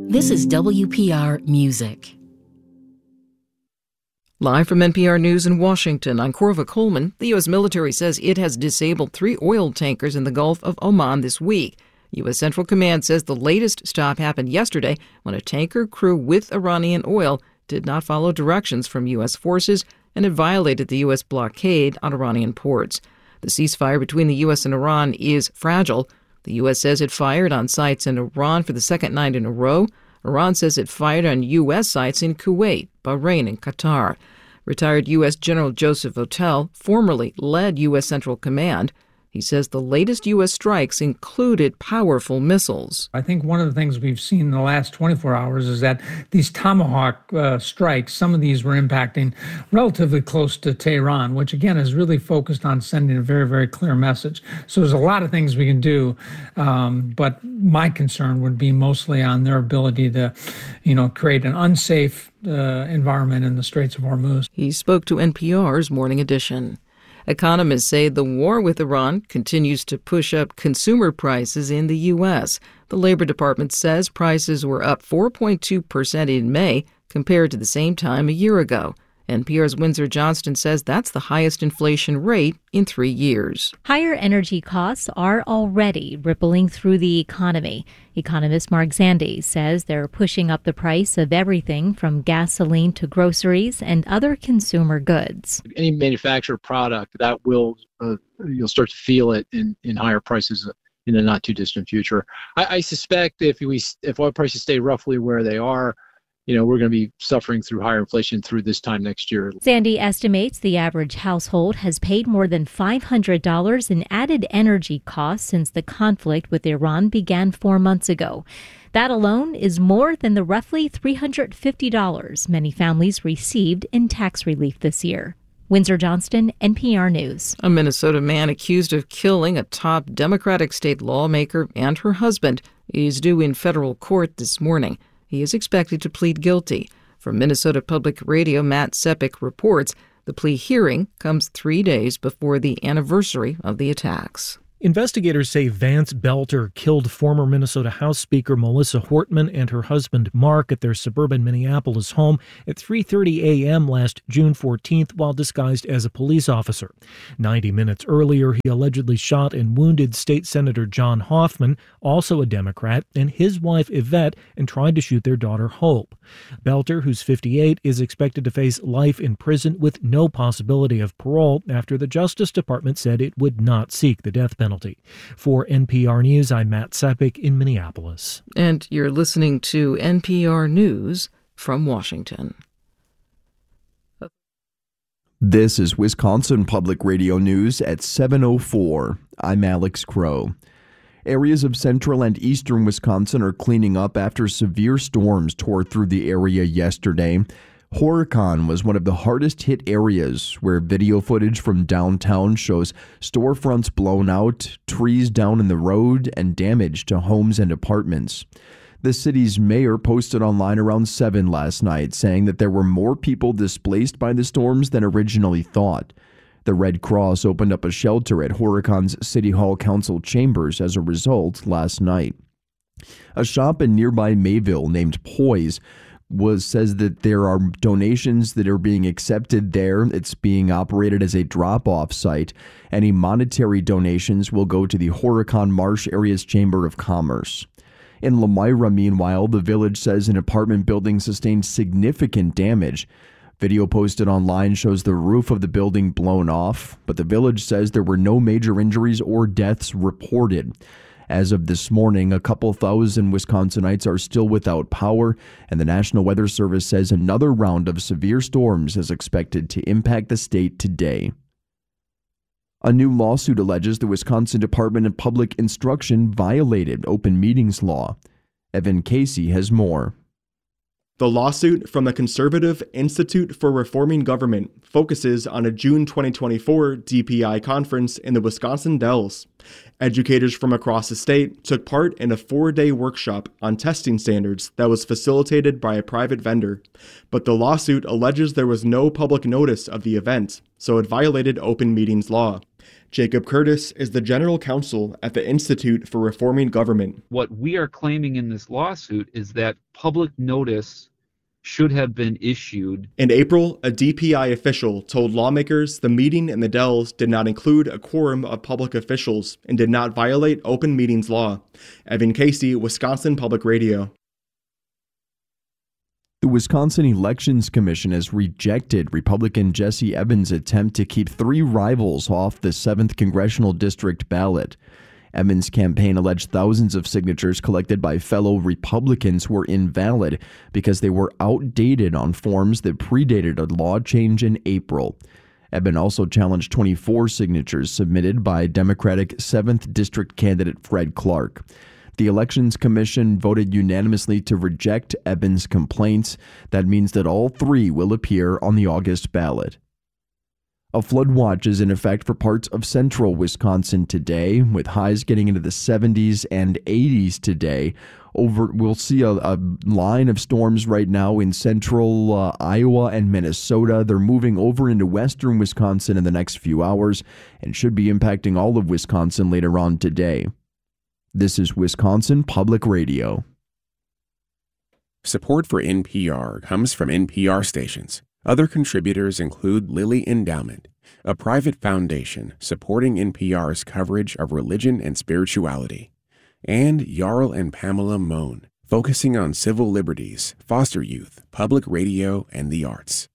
This is WPR Music. Live from NPR News in Washington, I'm Corva Coleman. The U.S. military says it has disabled 3 oil tankers in the Gulf of Oman this week. U.S. Central Command says the latest stop happened yesterday when a tanker crew with Iranian oil did not follow directions from U.S. forces and it violated the U.S. blockade on Iranian ports. The ceasefire between the U.S. and Iran is fragile. The U.S. says it fired on sites in Iran for the second night in a row. Iran says it fired on U.S. sites in Kuwait, Bahrain, and Qatar. Retired U.S. General Joseph Votel formerly led U.S. Central Command. He says the latest U.S. strikes included powerful missiles. I think one of the things we've seen in the last 24 hours is that these Tomahawk strikes, some of these were impacting relatively close to Tehran, which again is really focused on sending a very, very clear message. So there's a lot of things we can do, but my concern would be mostly on their ability to, create an unsafe environment in the Straits of Hormuz. He spoke to NPR's Morning Edition. Economists say the war with Iran continues to push up consumer prices in the U.S. The Labor Department says prices were up 4.2% in May compared to the same time a year ago. NPR's Windsor Johnston says that's the highest inflation rate in 3 years. Higher energy costs are already rippling through the economy. Economist Mark Zandi says they're pushing up the price of everything from gasoline to groceries and other consumer goods. Any manufactured product that will, you'll start to feel it in higher prices in the not too distant future. I suspect if oil prices stay roughly where they are, we're going to be suffering through higher inflation through this time next year. Sandy estimates the average household has paid more than $500 in added energy costs since the conflict with Iran began 4 months ago. That alone is more than the roughly $350 many families received in tax relief this year. Windsor Johnston, NPR News. A Minnesota man accused of killing a top Democratic state lawmaker and her husband is due in federal court this morning. He is expected to plead guilty. From Minnesota Public Radio, Matt Sepik reports the plea hearing comes 3 days before the anniversary of the attacks. Investigators say Vance Belter killed former Minnesota House Speaker Melissa Hortman and her husband Mark at their suburban Minneapolis home at 3:30 a.m. last June 14th while disguised as a police officer. 90 minutes earlier, he allegedly shot and wounded State Senator John Hoffman, also a Democrat, and his wife Yvette, and tried to shoot their daughter Hope. Belter, who's 58, is expected to face life in prison with no possibility of parole after the Justice Department said it would not seek the death penalty. For NPR News, I'm Matt Sepik in Minneapolis. And you're listening to NPR News from Washington. This is Wisconsin Public Radio News at 7:04. I'm Alex Crow. Areas of central and eastern Wisconsin are cleaning up after severe storms tore through the area yesterday. Horicon was one of the hardest hit areas, where video footage from downtown shows storefronts blown out, trees down in the road, and damage to homes and apartments. The city's mayor posted online around 7 last night, saying that there were more people displaced by the storms than originally thought. The Red Cross opened up a shelter at Horicon's City Hall Council chambers as a result last night. A shop in nearby Mayville named Poise says that there are donations that are being accepted there. It's being operated as a drop-off site. Any monetary donations will go to the Horicon Marsh Areas Chamber of Commerce. In Lamira, meanwhile, the village says an apartment building sustained significant damage. Video posted online shows the roof of the building blown off, but the village says there were no major injuries or deaths reported. As of this morning, a couple thousand Wisconsinites are still without power, and the National Weather Service says another round of severe storms is expected to impact the state today. A new lawsuit alleges the Wisconsin Department of Public Instruction violated open meetings law. Evan Casey has more. The lawsuit from the Conservative Institute for Reforming Government focuses on a June 2024 DPI conference in the Wisconsin Dells. Educators from across the state took part in a 4-day workshop on testing standards that was facilitated by a private vendor. But the lawsuit alleges there was no public notice of the event, so it violated open meetings law. Jacob Curtis is the general counsel at the Institute for Reforming Government. What we are claiming in this lawsuit is that public notice should have been issued. In April, a DPI official told lawmakers the meeting in the Dells did not include a quorum of public officials and did not violate open meetings law. Evan Casey, Wisconsin Public Radio. The Wisconsin Elections Commission has rejected Republican Jesse Evans' attempt to keep 3 rivals off the 7th Congressional District ballot. Evans' campaign alleged thousands of signatures collected by fellow Republicans were invalid because they were outdated on forms that predated a law change in April. Evans also challenged 24 signatures submitted by Democratic 7th District candidate Fred Clark. The Elections Commission voted unanimously to reject Evans' complaints. That means that all 3 will appear on the August ballot. A flood watch is in effect for parts of central Wisconsin today, with highs getting into the 70s and 80s today. We'll see a line of storms right now in central Iowa and Minnesota. They're moving over into western Wisconsin in the next few hours and should be impacting all of Wisconsin later on today. This is Wisconsin Public Radio. Support for NPR comes from NPR stations. Other contributors include Lilly Endowment, a private foundation supporting NPR's coverage of religion and spirituality, and Jarl and Pamela Mohn, focusing on civil liberties, foster youth, public radio, and the arts.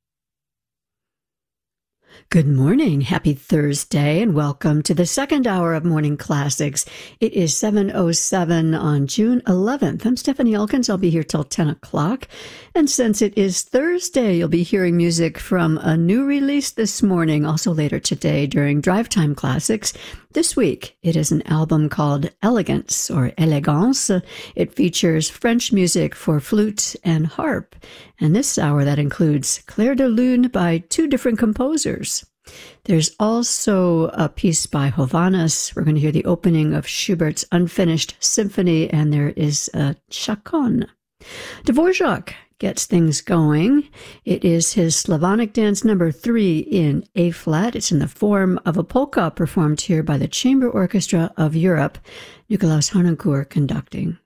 Good morning. Happy Thursday, and welcome to the second hour of Morning Classics. It is 7:07 on June 11th. I'm Stephanie Elkins. I'll be here till 10 o'clock. And since it is Thursday, you'll be hearing music from a new release this morning, also later today during Drive Time Classics. This week, it is an album called Elegance or Elegance. It features French music for flute and harp. And this hour, that includes Clair de Lune by 2 different composers. There's also a piece by Hovhannes. We're going to hear the opening of Schubert's Unfinished Symphony, and there is a chaconne. Dvorak gets things going. It is his Slavonic Dance number 3 in A-flat. It's in the form of a polka performed here by the Chamber Orchestra of Europe. Nikolaus Harnoncourt conducting.